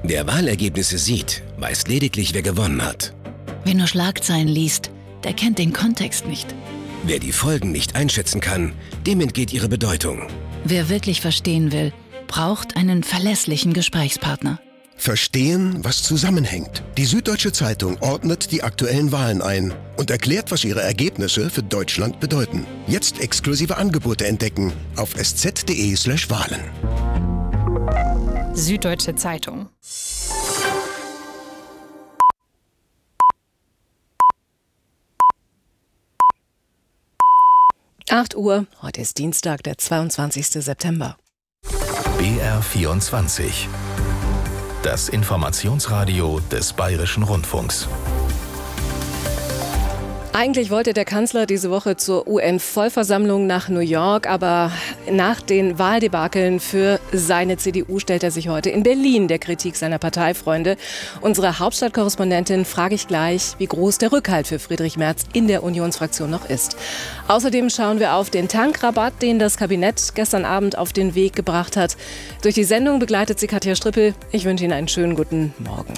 Wer Wahlergebnisse sieht, weiß lediglich, wer gewonnen hat. Wer nur Schlagzeilen liest, der kennt den Kontext nicht. Wer die Folgen nicht einschätzen kann, dem entgeht ihre Bedeutung. Wer wirklich verstehen will, braucht einen verlässlichen Gesprächspartner. Verstehen, was zusammenhängt. Die Süddeutsche Zeitung ordnet die aktuellen Wahlen ein und erklärt, was ihre Ergebnisse für Deutschland bedeuten. Jetzt exklusive Angebote entdecken auf sz.de/Wahlen. Süddeutsche Zeitung. Uhr, heute ist Dienstag, der 22. September. BR24. Das Informationsradio des Bayerischen Rundfunks. Eigentlich wollte der Kanzler diese Woche zur UN-Vollversammlung nach New York, aber nach den Wahldebakeln für seine CDU stellt er sich heute in Berlin der Kritik seiner Parteifreunde. Unsere Hauptstadtkorrespondentin frage ich gleich, wie groß der Rückhalt für Friedrich Merz in der Unionsfraktion noch ist. Außerdem schauen wir auf den Tankrabatt, den das Kabinett gestern Abend auf den Weg gebracht hat. Durch die Sendung begleitet sie Katja Strippel. Ich wünsche Ihnen einen schönen guten Morgen.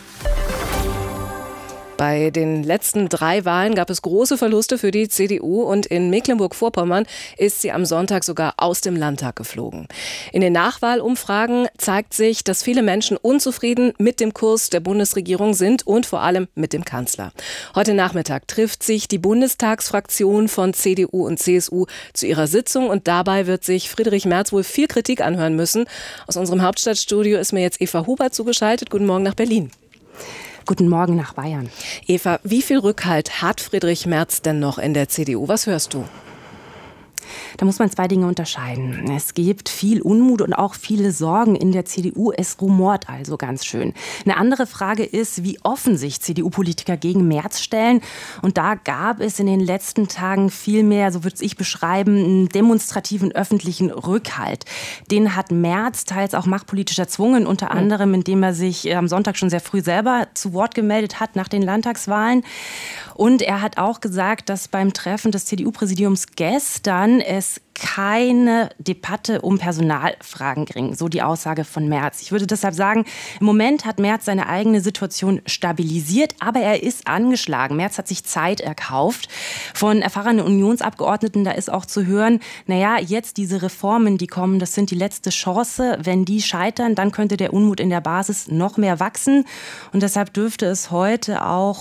Bei den letzten 3 Wahlen gab es große Verluste für die CDU und in Mecklenburg-Vorpommern ist sie am Sonntag sogar aus dem Landtag geflogen. In den Nachwahlumfragen zeigt sich, dass viele Menschen unzufrieden mit dem Kurs der Bundesregierung sind und vor allem mit dem Kanzler. Heute Nachmittag trifft sich die Bundestagsfraktion von CDU und CSU zu ihrer Sitzung und dabei wird sich Friedrich Merz wohl viel Kritik anhören müssen. Aus unserem Hauptstadtstudio ist mir jetzt Eva Huber zugeschaltet. Guten Morgen nach Berlin. Guten Morgen nach Bayern. Eva, wie viel Rückhalt hat Friedrich Merz denn noch in der CDU? Was hörst du? Da muss man 2 Dinge unterscheiden. Es gibt viel Unmut und auch viele Sorgen in der CDU. Es rumort also ganz schön. Eine andere Frage ist, wie offen sich CDU-Politiker gegen Merz stellen. Und da gab es in den letzten Tagen viel mehr, so würde ich beschreiben, einen demonstrativen öffentlichen Rückhalt. Den hat Merz teils auch machtpolitisch erzwungen, unter anderem, indem er sich am Sonntag schon sehr früh selber zu Wort gemeldet hat nach den Landtagswahlen. Und er hat auch gesagt, dass beim Treffen des CDU-Präsidiums gestern es keine Debatte um Personalfragen ging, so die Aussage von Merz. Ich würde deshalb sagen, im Moment hat Merz seine eigene Situation stabilisiert, aber er ist angeschlagen. Merz hat sich Zeit erkauft. Von erfahrenen Unionsabgeordneten, da ist auch zu hören, naja, jetzt diese Reformen, die kommen, das sind die letzte Chance. Wenn die scheitern, dann könnte der Unmut in der Basis noch mehr wachsen. Und deshalb dürfte es heute auch